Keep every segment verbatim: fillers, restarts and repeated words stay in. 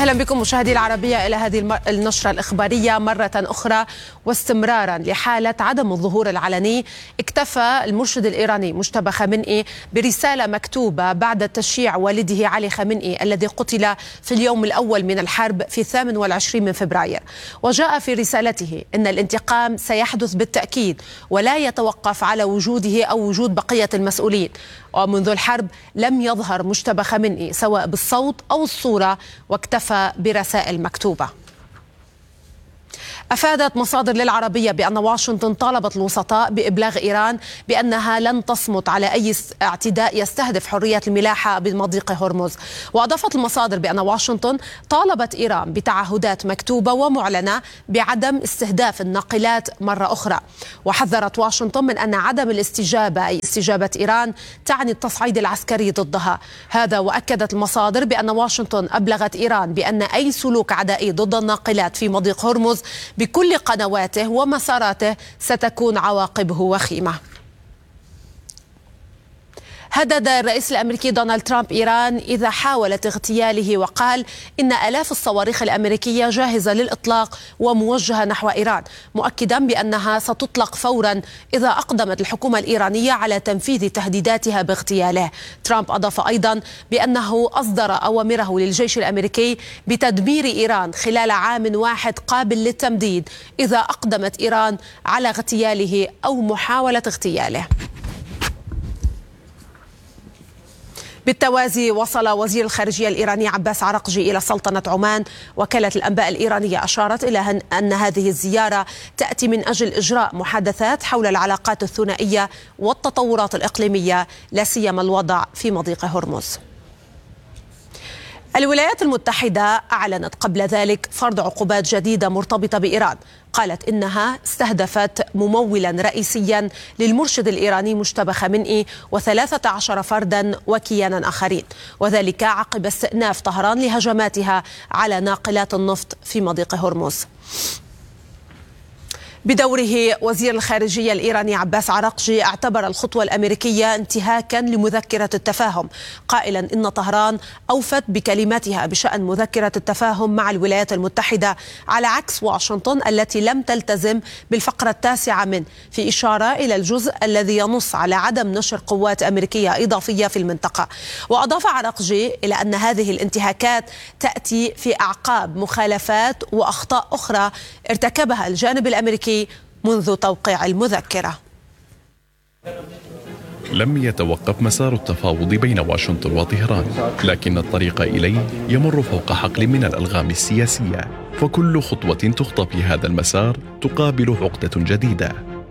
أهلا بكم مشاهدي العربية إلى هذه النشرة الإخبارية مرة أخرى. واستمرارا لحالة عدم الظهور العلني، اكتفى المرشد الإيراني مجتبى خامنئي برسالة مكتوبة بعد تشييع والده علي خامنئي الذي قتل في اليوم الأول من الحرب في الثامن والعشرين من فبراير. وجاء في رسالته أن الانتقام سيحدث بالتأكيد ولا يتوقف على وجوده أو وجود بقية المسؤولين. ومنذ الحرب لم يظهر مجتبى خامنئي سواء بالصوت أو الصورة، واكتفى برسائل مكتوبة. أفادت مصادر للعربية بأن واشنطن طالبت الوسطاء بإبلاغ إيران بأنها لن تصمت على أي اعتداء يستهدف حرية الملاحة بمضيق هرمز. وأضافت المصادر بأن واشنطن طالبت إيران بتعهدات مكتوبة ومعلنة بعدم استهداف الناقلات مرة أخرى. وحذرت واشنطن من أن عدم الاستجابة أي استجابة إيران تعني التصعيد العسكري ضدها. هذا وأكدت المصادر بأن واشنطن أبلغت إيران بأن أي سلوك عدائي ضد الناقلات في مضيق هرمز بكل قنواته ومساراته ستكون عواقبه وخيمة. هدد الرئيس الأمريكي دونالد ترامب إيران إذا حاولت اغتياله، وقال إن آلاف الصواريخ الأمريكية جاهزة للإطلاق وموجهة نحو إيران، مؤكدا بأنها ستطلق فورا إذا أقدمت الحكومة الإيرانية على تنفيذ تهديداتها باغتياله. ترامب أضاف أيضا بأنه أصدر أوامره للجيش الأمريكي بتدمير إيران خلال عام واحد قابل للتمديد إذا أقدمت إيران على اغتياله أو محاولة اغتياله. بالتوازي وصل وزير الخارجية الإيراني عباس عراقجي إلى سلطنة عمان. وكالة الأنباء الإيرانية أشارت إلى أن هذه الزيارة تأتي من أجل إجراء محادثات حول العلاقات الثنائية والتطورات الإقليمية، لا سيما الوضع في مضيق هرمز. الولايات المتحدة أعلنت قبل ذلك فرض عقوبات جديدة مرتبطة بإيران. قالت إنها استهدفت ممولا رئيسيا للمرشد الإيراني مجتبى خامنئي وثلاثة عشر فردا وكيانا آخرين، وذلك عقب استئناف طهران لهجماتها على ناقلات النفط في مضيق هرمز. بدوره وزير الخارجية الإيراني عباس عراقجي اعتبر الخطوة الأمريكية انتهاكا لمذكرة التفاهم، قائلا إن طهران أوفت بكلماتها بشأن مذكرة التفاهم مع الولايات المتحدة على عكس واشنطن التي لم تلتزم بالفقرة التاسعة منه، في إشارة إلى الجزء الذي ينص على عدم نشر قوات أمريكية إضافية في المنطقة. وأضاف عراقجي إلى أن هذه الانتهاكات تأتي في أعقاب مخالفات وأخطاء أخرى ارتكبها الجانب الأمريكي منذ توقيع المذكرة. لم يتوقف مسار التفاوض بين واشنطن وطهران، لكن الطريق إليه يمر فوق حقل من الألغام السياسية، فكل خطوة تخطى في هذا المسار تقابل عقدة جديدة.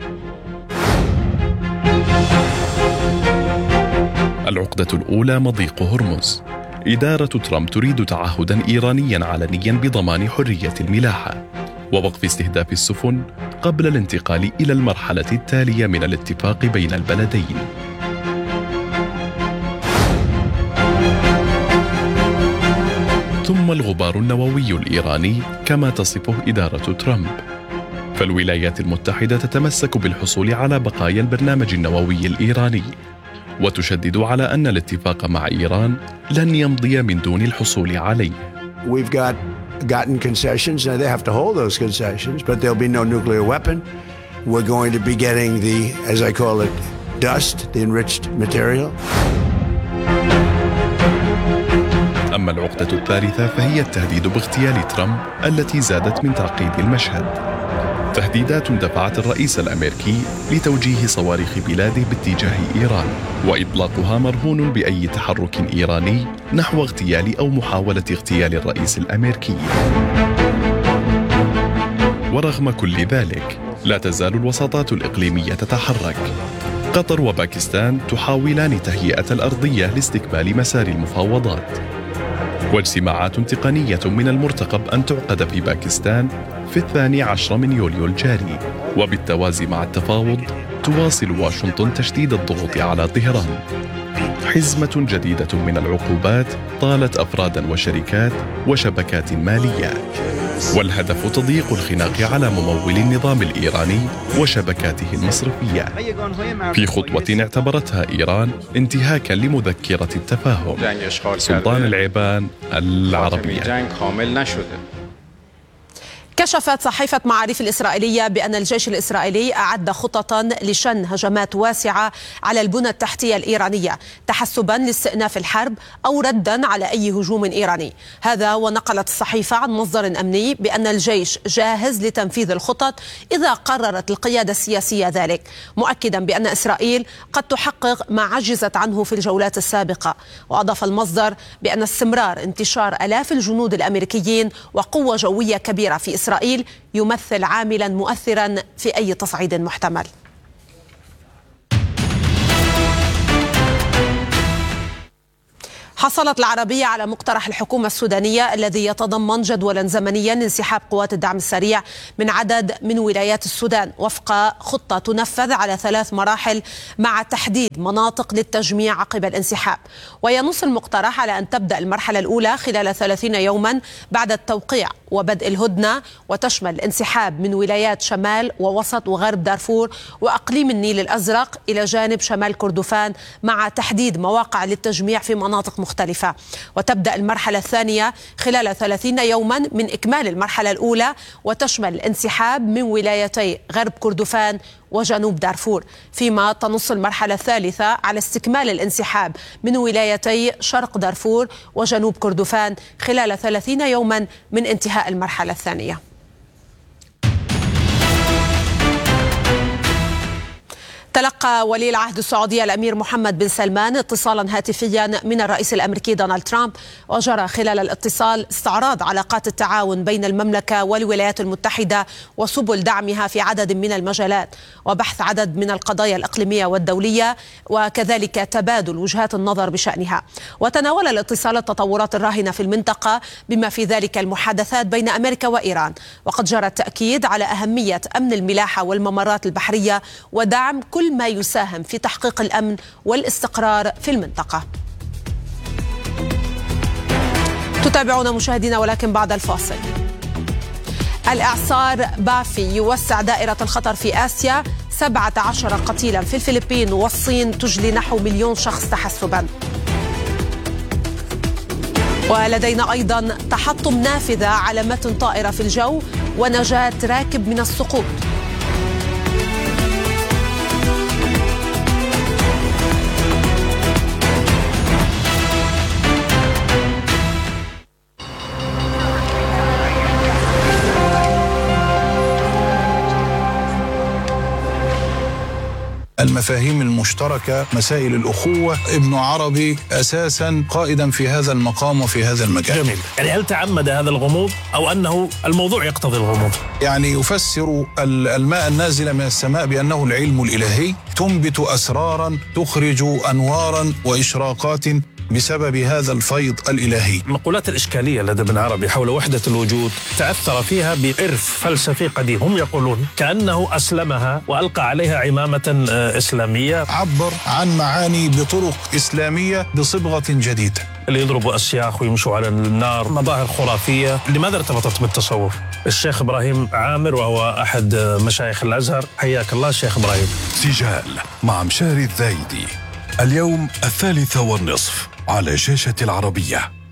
العقدة الأولى مضيق هرمز. إدارة ترامب تريد تعهدا إيرانيا علنيا بضمان حرية الملاحة ووقف استهداف السفن قبل الانتقال إلى المرحلة التالية من الاتفاق بين البلدين. ثم الغبار النووي الإيراني كما تصفه إدارة ترامب. فالولايات المتحدة تتمسك بالحصول على بقايا البرنامج النووي الإيراني، وتشدد على أن الاتفاق مع إيران لن يمضي من دون الحصول عليه. We've got gotten concessions. Now they have to hold those concessions, but there'll be no nuclear weapon. We're going to be getting the, as I call it, dust, the enriched material. أما العقدة الثالثة فهي التهديد باغتيال ترامب التي زادت من تعقيد المشهد. تهديدات دفعت الرئيس الأمريكي لتوجيه صواريخ بلاده باتجاه إيران، وإطلاقها مرهون بأي تحرك إيراني نحو اغتيال أو محاولة اغتيال الرئيس الأمريكي. ورغم كل ذلك لا تزال الوساطات الإقليمية تتحرك. قطر وباكستان تحاولان تهيئة الأرضية لاستكمال مسار المفاوضات، واجتماعات تقنية من المرتقب أن تعقد في باكستان في الثاني عشر من يوليو الجاري. وبالتوازي مع التفاوض تواصل واشنطن تشديد الضغط على طهران، حزمة جديدة من العقوبات طالت أفرادا وشركات وشبكات مالية، والهدف تضييق الخناق على ممول النظام الإيراني وشبكاته المصرفية، في خطوة اعتبرتها إيران انتهاكا لمذكرة التفاهم سلطان العيبان العربية. كشفت صحيفة معاريف الإسرائيلية بأن الجيش الإسرائيلي أعد خططا لشن هجمات واسعة على البنى التحتية الإيرانية تحسبا لاستئناف الحرب أو ردا على أي هجوم إيراني. هذا ونقلت الصحيفة عن مصدر أمني بأن الجيش جاهز لتنفيذ الخطط إذا قررت القيادة السياسية ذلك، مؤكدا بأن إسرائيل قد تحقق ما عجزت عنه في الجولات السابقة. وأضاف المصدر بأن استمرار انتشار آلاف الجنود الأمريكيين وقوة جوية كبيرة في إسرائيل إسرائيل يمثل عاملا مؤثرا في أي تصعيد محتمل. حصلت العربية على مقترح الحكومة السودانية الذي يتضمن جدولا زمنيا لانسحاب قوات الدعم السريع من عدد من ولايات السودان وفق خطة تنفذ على ثلاث مراحل مع تحديد مناطق للتجميع عقب الانسحاب. وينص المقترح على أن تبدأ المرحلة الأولى خلال ثلاثين يوما بعد التوقيع وبدء الهدنة، وتشمل الانسحاب من ولايات شمال ووسط وغرب دارفور وأقليم النيل الأزرق إلى جانب شمال كردفان مع تحديد مواقع للتجميع في مناطق مختلفة. وتبدأ المرحلة الثانية خلال ثلاثين يوما من إكمال المرحلة الأولى، وتشمل الانسحاب من ولايتي غرب كردفان وجنوب دارفور، فيما تنص المرحلة الثالثة على استكمال الانسحاب من ولايتي شرق دارفور وجنوب كردفان خلال ثلاثين يوما من انتهاء المرحلة الثانية. تلقى ولي العهد السعودي الأمير محمد بن سلمان اتصالا هاتفيا من الرئيس الأمريكي دونالد ترامب، وجرى خلال الاتصال استعراض علاقات التعاون بين المملكة والولايات المتحدة وسبل دعمها في عدد من المجالات، وبحث عدد من القضايا الإقليمية والدولية، وكذلك تبادل وجهات النظر بشأنها. وتناول الاتصال التطورات الراهنة في المنطقة بما في ذلك المحادثات بين أمريكا وإيران، وقد جرى التأكيد على أهمية أمن الملاحة والممرات البحرية ودعم كل ما يساهم في تحقيق الأمن والاستقرار في المنطقة. تتابعون مشاهدينا، ولكن بعد الفاصل. الإعصار بافي يوسع دائرة الخطر في آسيا، سبعة عشر قتيلا في الفلبين والصين تجلي نحو مليون شخص تحسبا. ولدينا أيضا تحطم نافذة على متن طائرة في الجو ونجاة راكب من السقوط. المفاهيم المشتركة، مسائل الأخوة، ابن عربي أساسا قائدا في هذا المقام وفي هذا المجال. جميل. يعني هل تعمد هذا الغموض أو أنه الموضوع يقتضي الغموض؟ يعني يفسر الماء النازل من السماء بأنه العلم الإلهي، تنبت أسرارا، تخرج أنوارا وإشراقات بسبب هذا الفيض الإلهي. المقولات الإشكالية لدى ابن عربي حول وحدة الوجود تعثر فيها بإرث فلسفي قديم. هم يقولون كأنه أسلمها وألقى عليها عمامة إسلامية. عبر عن معاني بطرق إسلامية بصبغة جديدة. اللي يضربوا أسياخ ويمشوا على النار، مظاهر خرافية. لماذا ارتبطت بالتصوف؟ الشيخ إبراهيم عامر وهو أحد مشايخ الأزهر، حياك الله الشيخ إبراهيم. سجال مع مشاري الذايدي، اليوم الثالثة والنصف على شاشة العربية.